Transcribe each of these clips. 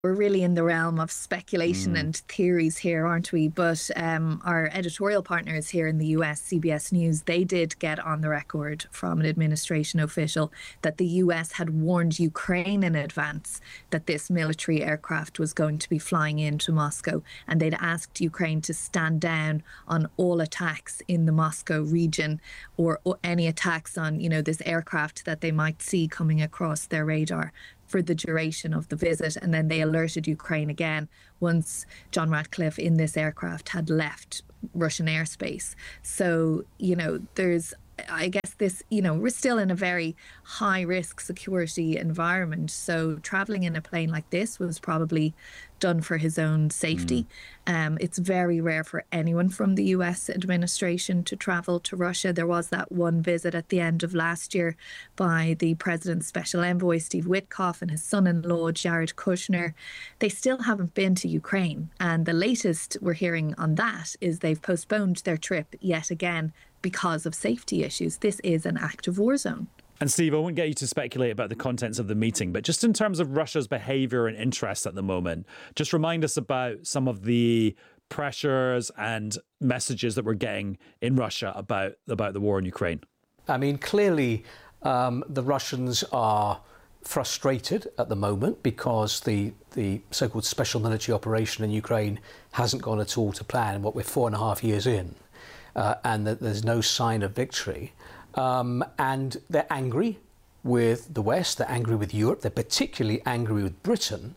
We're really in the realm of speculation and theories here, aren't we? But our editorial partners here in the US, CBS News, they did get on the record from an administration official that the US had warned Ukraine in advance that this military aircraft was going to be flying into Moscow, and they'd asked Ukraine to stand down on all attacks in the Moscow region, or any attacks on, this aircraft that they might see coming across their radar, for the duration of the visit. And then they alerted Ukraine again once John Ratcliffe in this aircraft had left Russian airspace. So, there's, I guess this, we're still in a very high risk security environment. So traveling in a plane like this was probably done for his own safety. It's very rare for anyone from the US administration to travel to Russia. There was that one visit at the end of last year by the president's special envoy, Steve Witkoff, and his son-in-law, Jared Kushner. They still haven't been to Ukraine. And the latest we're hearing on that is they've postponed their trip yet again because of safety issues. This is an active war zone. And Steve, I won't get you to speculate about the contents of the meeting, but just in terms of Russia's behaviour and interest at the moment, just remind us about some of the pressures and messages that we're getting in Russia about the war in Ukraine. I mean, clearly the Russians are frustrated at the moment because the so-called special military operation in Ukraine hasn't gone at all to plan. What, we're 4.5 years in, and that there's no sign of victory. And they're angry with the West, they're angry with Europe, they're particularly angry with Britain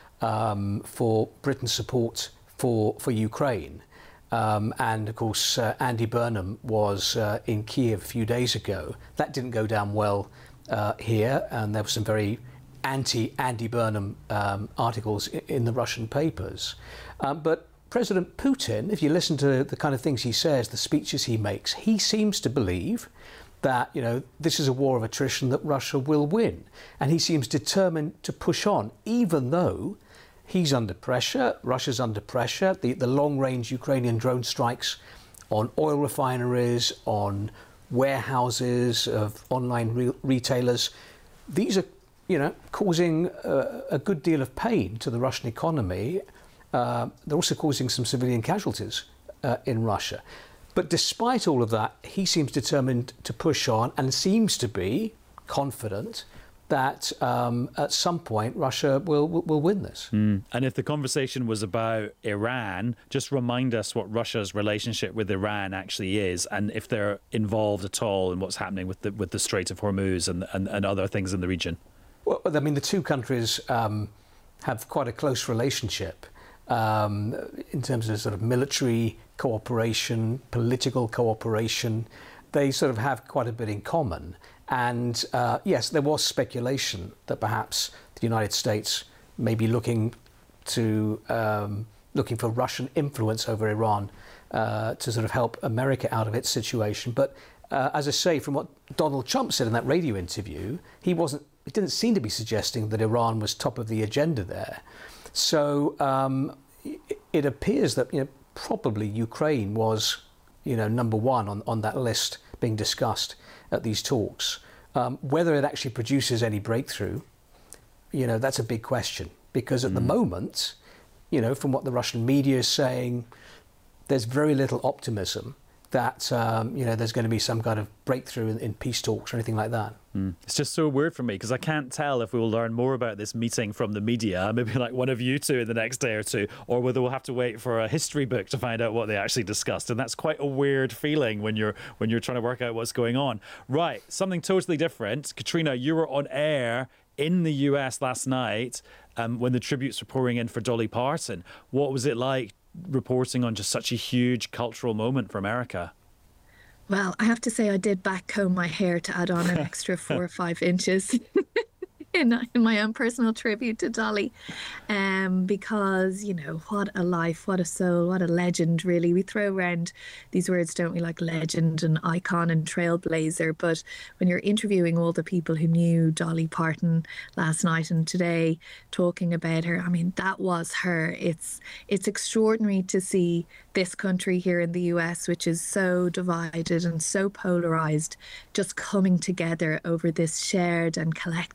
for Britain's support for Ukraine. And of course, Andy Burnham was in Kiev a few days ago. That didn't go down well here, and there were some very anti-Andy Burnham articles in the Russian papers. But President Putin, if you listen to the kind of things he says, the speeches he makes, he seems to believe that, this is a war of attrition that Russia will win. And he seems determined to push on, even though he's under pressure, Russia's under pressure. The long-range Ukrainian drone strikes on oil refineries, on warehouses of online retailers, these are, causing a good deal of pain to the Russian economy. They're also causing some civilian casualties in Russia. But despite all of that, he seems determined to push on and seems to be confident that at some point Russia will win this. And if the conversation was about Iran, just remind us what Russia's relationship with Iran actually is, and if they're involved at all in what's happening with the Strait of Hormuz and other things in the region. Well, I mean, the two countries have quite a close relationship. In terms of sort of military cooperation, political cooperation, they sort of have quite a bit in common. And yes, there was speculation that perhaps the United States may be looking for Russian influence over Iran to sort of help America out of its situation. But as I say, from what Donald Trump said in that radio interview, he didn't seem to be suggesting that Iran was top of the agenda there. So it appears that probably Ukraine was number one on that list being discussed at these talks. Whether it actually produces any breakthrough, that's a big question, because at the moment, from what the Russian media is saying, there's very little optimism that there's going to be some kind of breakthrough in peace talks or anything like that. It's just so weird for me, because I can't tell if we will learn more about this meeting from the media, maybe like one of you two in the next day or two, or whether we'll have to wait for a history book to find out what they actually discussed. And that's quite a weird feeling when you're trying to work out what's going on. Right, something totally different. Katrina, you were on air in the US last night when the tributes were pouring in for Dolly Parton. What was it like reporting on just such a huge cultural moment for America? Well, I have to say I did back comb my hair to add on an extra 4 or 5 inches in my own personal tribute to Dolly, because what a life, what a soul, what a legend. Really, we throw around these words, don't we, like legend and icon and trailblazer, but when you're interviewing all the people who knew Dolly Parton last night and today, talking about her, I mean, that was her. It's extraordinary to see this country here in the US, which is so divided and so polarized, just coming together over this shared and collective loss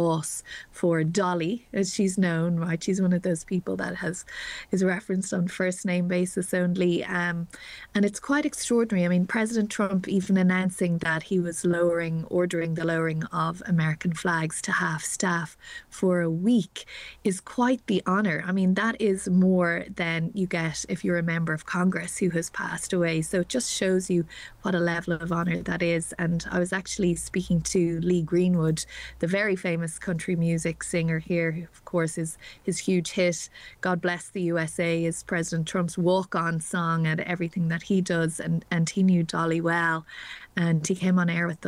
boss for Dolly, as she's known, right? She's one of those people that is referenced on first name basis only. And it's quite extraordinary. I mean, President Trump even announcing that he was ordering the lowering of American flags to half staff for a week is quite the honour. I mean, that is more than you get if you're a member of Congress who has passed away. So it just shows you what a level of honour that is. And I was actually speaking to Lee Greenwood, the very famous country music singer here, who of course is his huge hit, God Bless the USA, is President Trump's walk-on song and everything that he does. And he knew Dolly well. And he came on air with